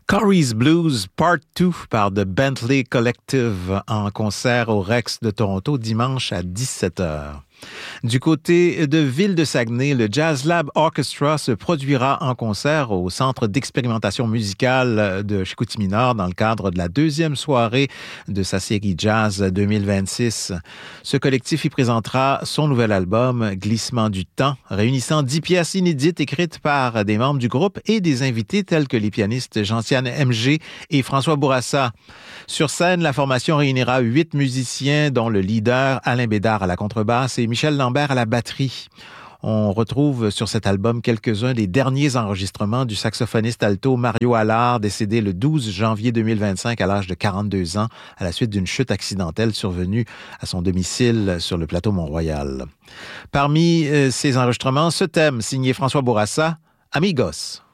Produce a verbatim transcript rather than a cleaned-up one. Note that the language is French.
Corey's Blues Part deux par The Bentley Collective en concert au Rex de Toronto dimanche à dix-sept heures. Du côté de Ville-de-Saguenay, le Jazz Lab Orchestra se produira en concert au Centre d'expérimentation musicale de Chicoutimi-Nord dans le cadre de la deuxième soirée de sa série Jazz deux mille vingt-six. Ce collectif y présentera son nouvel album Glissement du temps, réunissant dix pièces inédites écrites par des membres du groupe et des invités tels que les pianistes Gentiane M G et François Bourassa. Sur scène, la formation réunira huit musiciens, dont le leader Alain Bédard à la contrebasse et Michel Lambert à la batterie. On retrouve sur cet album quelques-uns des derniers enregistrements du saxophoniste alto Mario Allard, décédé le douze janvier deux mille vingt-cinq à l'âge de quarante-deux ans à la suite d'une chute accidentelle survenue à son domicile sur le plateau Mont-Royal. Parmi euh, ces enregistrements, ce thème signé François Bourassa, Amigos.